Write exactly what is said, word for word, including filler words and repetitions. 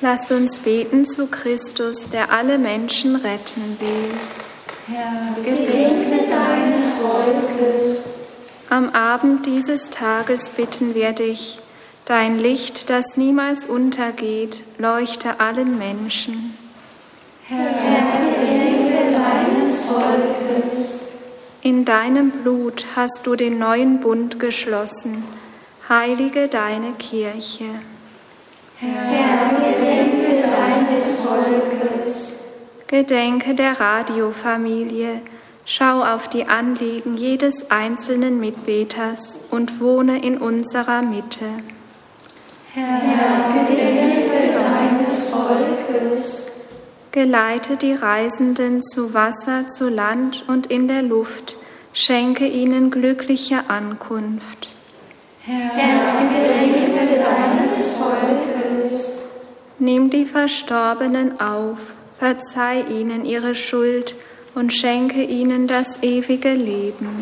Lasst uns beten zu Christus, der alle Menschen retten will. Herr, gedenke deines Volkes. Am Abend dieses Tages bitten wir dich, dein Licht, das niemals untergeht, leuchte allen Menschen. Herr, gedenke deines Volkes. In deinem Blut hast du den neuen Bund geschlossen. Heilige deine Kirche. Herr, gedenke deines Volkes. Gedenke der Radiofamilie. Schau auf die Anliegen jedes einzelnen Mitbeters und wohne in unserer Mitte. Herr, gedenke deines Volkes. Geleite die Reisenden zu Wasser, zu Land und in der Luft. Schenke ihnen glückliche Ankunft. Herr, gedenke deines Volkes. Nimm die Verstorbenen auf, verzeih ihnen ihre Schuld und schenke ihnen das ewige Leben.